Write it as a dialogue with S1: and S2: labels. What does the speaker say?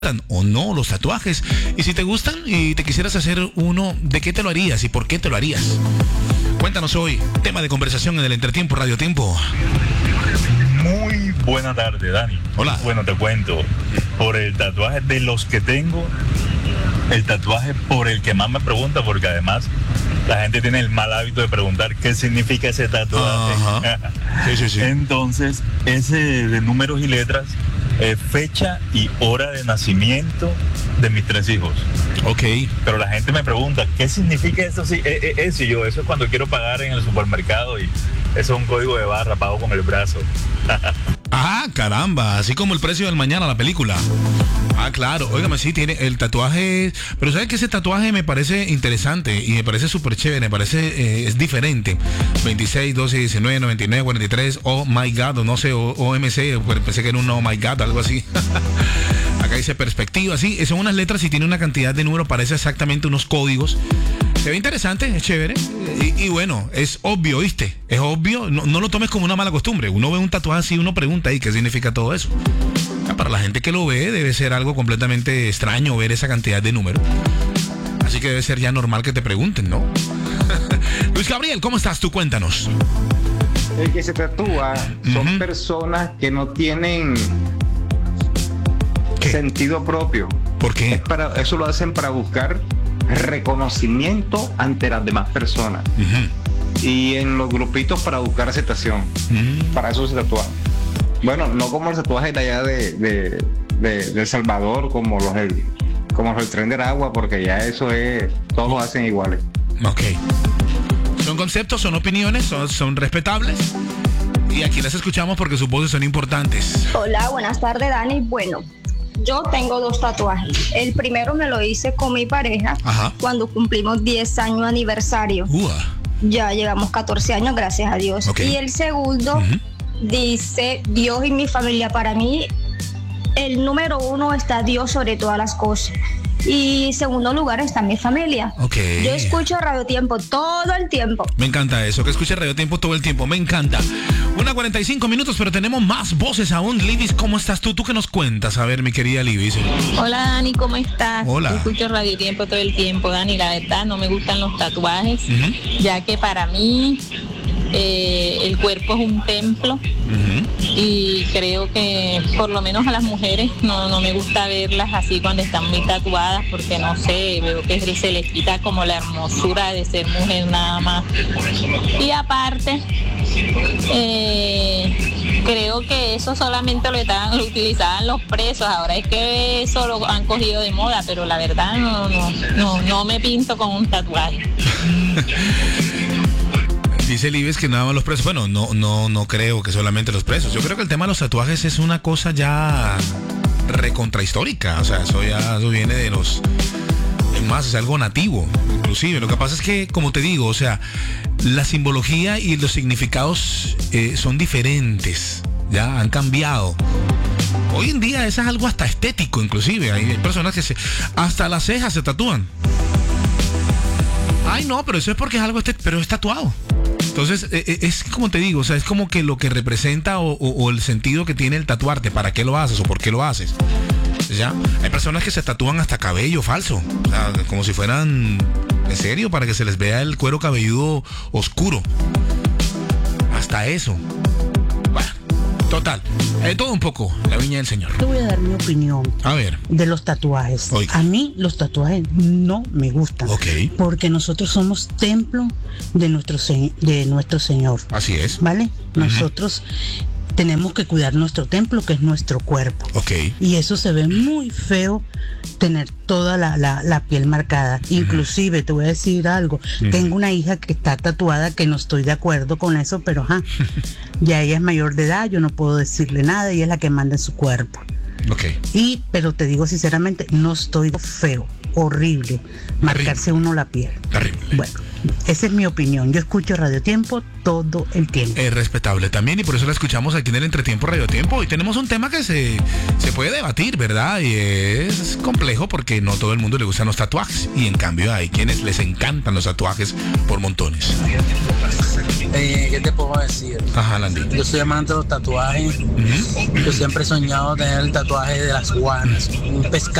S1: o no los tatuajes. Y si te gustan y te quisieras hacer uno, ¿de qué te lo harías y por qué te lo harías? Cuéntanos hoy, tema de conversación en el Entretiempo Radio Tiempo.
S2: Muy buena tarde, Dani.
S1: Hola.
S2: Bueno, te cuento, por el tatuaje de los que tengo, el tatuaje por el que más me pregunta, porque además la gente tiene el mal hábito de preguntar qué significa ese tatuaje.
S1: Sí.
S2: Entonces, ese de números y letras, fecha y hora de nacimiento de mis 3 hijos.
S1: Ok.
S2: Pero la gente me pregunta, ¿qué significa eso? Sí, eso y yo, eso es cuando quiero pagar en el supermercado y eso es un código de barra, pago con el brazo.
S1: Ah, caramba, así como el precio del mañana, la película. Ah, claro, óigame, sí, tiene el tatuaje, pero ¿sabes que ese tatuaje me parece interesante y me parece súper chévere, me parece, es diferente? 26, 12, 19, 99, 43, oh my God, o no sé, OMC, pensé que era un oh my God, algo así. Acá dice perspectiva, sí, son unas letras y tiene una cantidad de números, parece exactamente unos códigos. Se ve interesante, es chévere. Y bueno, es obvio, ¿viste? Es obvio, no lo tomes como una mala costumbre. Uno ve un tatuaje así, uno pregunta ahí qué significa todo eso. Para la gente que lo ve, debe ser algo completamente extraño ver esa cantidad de números. Así que debe ser ya normal que te pregunten, ¿no? Luis Gabriel, ¿cómo estás? Tú cuéntanos.
S3: El que se tatúa son personas que no tienen sentido propio.
S1: ¿Por qué?
S3: Eso lo hacen para buscar reconocimiento ante las demás personas. Y en los grupitos para buscar aceptación. Para eso se tatúan. Bueno, no como el tatuaje de allá de El Salvador, como los del Tren del Agua, porque ya eso es, todos lo hacen iguales.
S1: Ok. Son conceptos, son opiniones, son respetables. Y aquí las escuchamos porque sus voces son importantes.
S4: Hola, buenas tardes, Dani. Bueno, yo tengo 2 tatuajes. El primero me lo hice con mi pareja cuando cumplimos 10 años aniversario. Ya llevamos 14 años, gracias a Dios.
S1: Okay.
S4: Y el segundo dice Dios y mi familia. Para mí, el número 1 está Dios sobre todas las cosas. Y segundo lugar está mi familia.
S1: Okay.
S4: Yo escucho Radio Tiempo todo el tiempo.
S1: Me encanta eso, que escuche Radio Tiempo todo el tiempo, me encanta. 1:45, pero tenemos más voces aún. Libis, ¿cómo estás tú? ¿Tú qué nos cuentas? A ver, mi querida Libis.
S5: Hola, Dani, ¿cómo estás?
S1: Hola.
S5: Yo escucho Radio Tiempo todo el tiempo, Dani. La verdad, no me gustan los tatuajes, ya que para mí el cuerpo es un templo y creo que por lo menos a las mujeres no me gusta verlas así cuando están muy tatuadas, porque no sé, veo que se les quita como la hermosura de ser mujer nada más. Y aparte, creo que eso solamente lo utilizaban los presos. Ahora es que eso lo han cogido de moda, pero la verdad no me pinto con un tatuaje.
S1: Dice Libes que nada más los presos. Bueno, no creo que solamente los presos. Yo creo que el tema de los tatuajes es una cosa ya recontrahistórica. O sea, eso viene de los... Es más, es algo nativo, inclusive. Lo que pasa es que, como te digo, o sea, la simbología y los significados son diferentes. Ya han cambiado. Hoy en día eso es algo hasta estético, inclusive. Hay personas que hasta las cejas se tatúan. Ay, no, pero eso es porque es algo pero es tatuado. Entonces, es como te digo, o sea, es como que lo que representa o el sentido que tiene el tatuarte, para qué lo haces o por qué lo haces. ¿Ya? Hay personas que se tatúan hasta cabello falso, o sea, como si fueran, en serio, para que se les vea el cuero cabelludo oscuro. Hasta eso. Bueno, total, todo un poco, la viña del Señor.
S6: Te voy a dar mi opinión.
S1: A ver.
S6: De los tatuajes.
S1: Oiga.
S6: A mí los tatuajes no me gustan.
S1: Ok.
S6: Porque nosotros somos templo de nuestro Señor.
S1: Así es.
S6: ¿Vale? Nosotros tenemos que cuidar nuestro templo, que es nuestro cuerpo.
S1: Ok.
S6: Y eso se ve muy feo, tener toda la piel marcada. Inclusive, te voy a decir algo, tengo una hija que está tatuada, que no estoy de acuerdo con eso, pero ya ella es mayor de edad, yo no puedo decirle nada, ella es la que manda en su cuerpo.
S1: Ok.
S6: Pero te digo sinceramente, no estoy feo, horrible, marcarse uno la piel.
S1: Terrible.
S6: Bueno. Esa es mi opinión. Yo escucho Radio Tiempo todo el tiempo.
S1: Es respetable también y por eso la escuchamos aquí en el Entretiempo Radio Tiempo. Y tenemos un tema que se puede debatir, ¿verdad? Y es complejo porque no todo el mundo le gustan los tatuajes. Y en cambio hay quienes les encantan los tatuajes por montones.
S7: ¿Qué te puedo decir?
S1: Ajá, Landy.
S7: Yo soy amante de los tatuajes. Yo siempre he soñado tener el tatuaje de las guanas. Un pescado